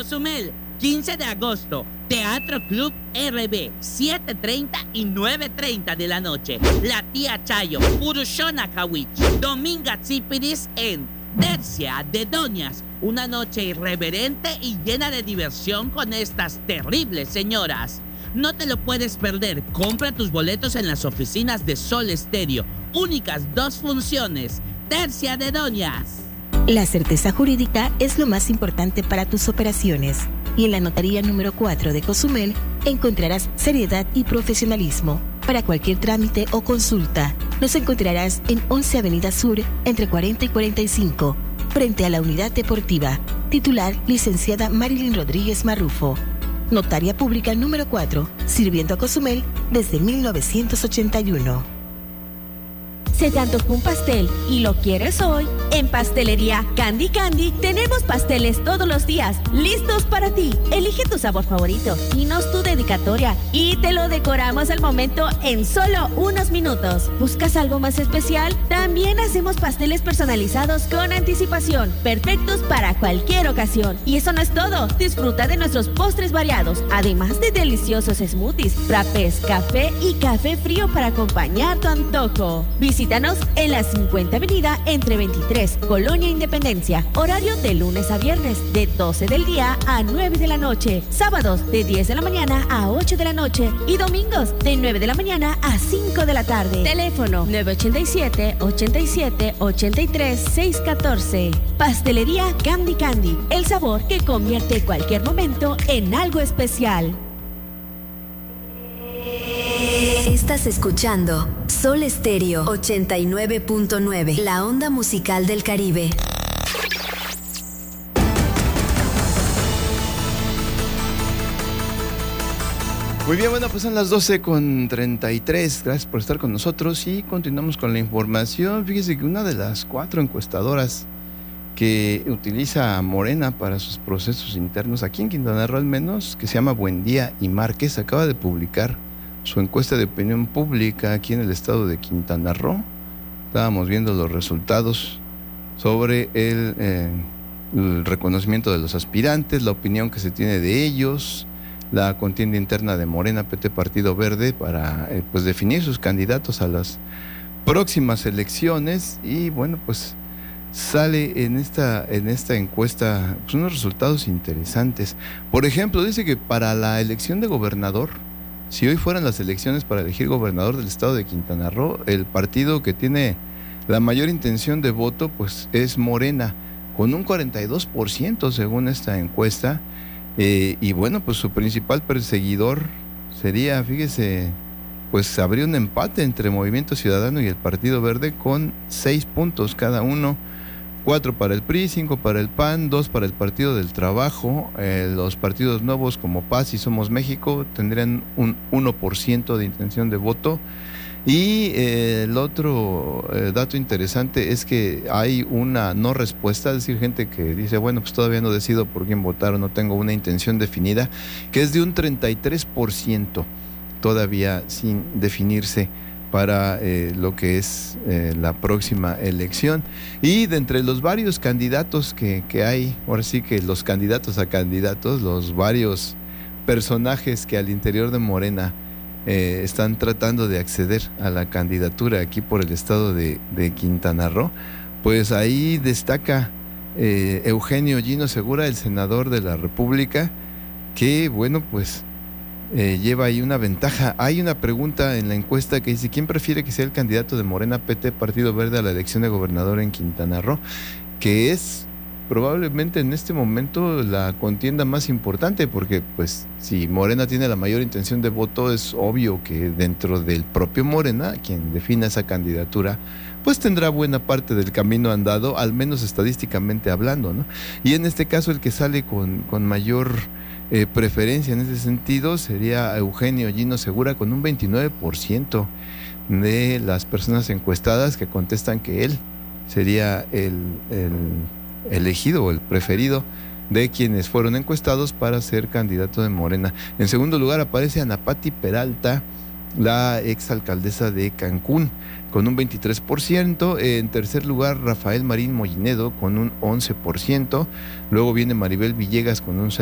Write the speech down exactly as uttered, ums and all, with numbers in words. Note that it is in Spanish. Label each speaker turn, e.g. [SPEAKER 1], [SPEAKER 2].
[SPEAKER 1] Cozumel, quince de agosto, Teatro Club R B, siete treinta y nueve treinta de la noche. La Tía Chayo, Purushona Kawich, Dominga Tsipiris en Tercia de Doñas. Una noche irreverente y llena de diversión con estas terribles señoras. No te lo puedes perder. Compra tus boletos en las oficinas de Sol Estéreo. Únicas dos funciones. Tercia de Doñas.
[SPEAKER 2] La certeza jurídica es lo más importante para tus operaciones. Y en la notaría número cuatro de Cozumel encontrarás seriedad y profesionalismo. Para cualquier trámite o consulta, nos encontrarás en once Avenida Sur, entre cuarenta y cuarenta y cinco, frente a la Unidad Deportiva. Titular, licenciada Marilyn Rodríguez Marrufo. Notaria Pública número cuatro, sirviendo a Cozumel desde mil novecientos ochenta y uno.
[SPEAKER 3] ¿Se te antojó un pastel y lo quieres hoy? En Pastelería Candy Candy tenemos pasteles todos los días, listos para ti. Elige tu sabor favorito, dinos tu dedicatoria y te lo decoramos al momento en solo unos minutos. ¿Buscas algo más especial? También hacemos pasteles personalizados con anticipación, perfectos para cualquier ocasión. Y eso no es todo, disfruta de nuestros postres variados, además de deliciosos smoothies, frappés, café y café frío para acompañar tu antojo. Visita Visítanos en la cincuenta Avenida entre veintitrés, Colonia Independencia. Horario de lunes a viernes de doce del día a nueve de la noche. Sábados de diez de la mañana a ocho de la noche. Y domingos de nueve de la mañana a cinco de la tarde. Teléfono nueve ochenta y siete, ochenta y siete, ochenta y tres, seiscientos catorce. Pastelería Candy Candy. El sabor que convierte cualquier momento en algo especial.
[SPEAKER 4] Estás escuchando Sol Estéreo ochenta y nueve punto nueve, la onda musical del Caribe.
[SPEAKER 5] Muy bien, bueno, pues son las doce con treinta y tres. Gracias por estar con nosotros y continuamos con la información. Fíjese que una de las cuatro encuestadoras que utiliza Morena para sus procesos internos, aquí en Quintana Roo al menos, que se llama Buendía y Márquez, acaba de publicar su encuesta de opinión pública aquí en el estado de Quintana Roo. Estábamos viendo los resultados sobre el, eh, el reconocimiento de los aspirantes, la opinión que se tiene de ellos, la contienda interna de Morena, P T, Partido Verde, para eh, pues definir sus candidatos a las próximas elecciones. Y bueno, pues sale en esta, en esta encuesta pues, unos resultados interesantes. Por ejemplo, dice que para la elección de gobernador, si hoy fueran las elecciones para elegir gobernador del estado de Quintana Roo, el partido que tiene la mayor intención de voto pues es Morena, con un cuarenta y dos por ciento según esta encuesta. Eh, y bueno, pues su principal perseguidor sería, fíjese, pues habría un empate entre Movimiento Ciudadano y el Partido Verde con seis puntos cada uno. Cuatro para el P R I, cinco para el P A N, dos para el Partido del Trabajo. Eh, los partidos nuevos como Paz y Somos México tendrían un uno por ciento de intención de voto. Y eh, el otro eh, dato interesante es que hay una no respuesta, es decir, gente que dice, bueno, pues todavía no decido por quién votar o no tengo una intención definida, que es de un treinta y tres por ciento todavía sin definirse para eh, lo que es eh, la próxima elección. Y de entre los varios candidatos que, que hay, ahora sí que los candidatos a candidatos, los varios personajes que al interior de Morena eh, están tratando de acceder a la candidatura aquí por el estado de, de Quintana Roo, pues ahí destaca eh, Eugenio Gino Segura, el senador de la República, que bueno, pues Eh, lleva ahí una ventaja. Hay una pregunta en la encuesta que dice: ¿quién prefiere que sea el candidato de Morena, P T, Partido Verde a la elección de gobernador en Quintana Roo? Que es probablemente en este momento la contienda más importante, porque pues si Morena tiene la mayor intención de voto, es obvio que dentro del propio Morena, quien defina esa candidatura, pues tendrá buena parte del camino andado, al menos estadísticamente hablando, ¿no? Y en este caso el que sale con, con mayor Eh, preferencia en ese sentido sería Eugenio Gino Segura, con un veintinueve por ciento de las personas encuestadas que contestan que él sería el, el elegido o el preferido de quienes fueron encuestados para ser candidato de Morena. En segundo lugar aparece Ana Pati Peralta, la exalcaldesa de Cancún, con un veintitrés por ciento. En tercer lugar, Rafael Marín Mollinedo, con un once por ciento. Luego viene Maribel Villegas con un